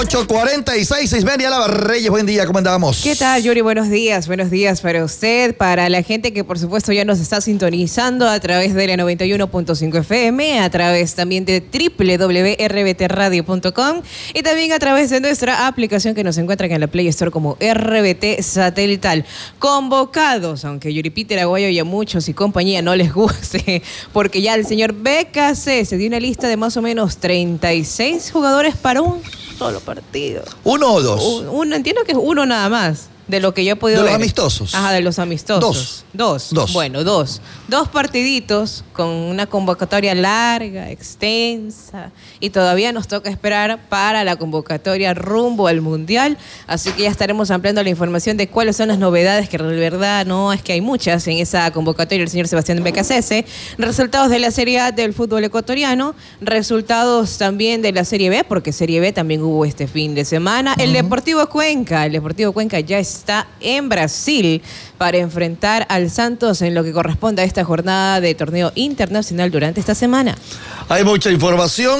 8:46, Ismenia Lavarreyes, buen día, ¿cómo andamos? ¿Qué tal, Yuri? Buenos días para usted, para la gente que por supuesto ya nos está sintonizando a través de la 91.5 FM, a través también de www.rbtradio.com y también a través de nuestra aplicación que nos encuentran en la Play Store como RBT Satelital. Convocados, aunque Yuri Peter Aguayo y a muchos y compañía no les guste, porque ya el señor BKC se dio una lista de más o menos 36 jugadores para un solo partido. ¿Uno o dos? Entiendo que es uno nada más, de lo que yo he podido ver. ¿De los amistosos? Ajá, de los amistosos. Dos. Bueno, dos. Dos partiditos con una convocatoria larga, extensa, y todavía nos toca esperar para la convocatoria rumbo al Mundial, así que ya estaremos ampliando la información de cuáles son las novedades, que de verdad no es que hay muchas en esa convocatoria, el señor Sebastián Becasese, resultados de la Serie A del fútbol ecuatoriano, resultados también de la Serie B, porque Serie B también hubo este fin de semana. El Deportivo Cuenca ya está en Brasil para enfrentar al Santos en lo que corresponde a esta jornada de torneo internacional durante esta semana. Hay mucha información.